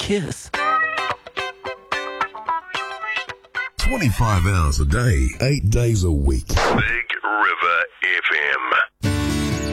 kiss. 25 hours a day, 8 days a week. Big River FM.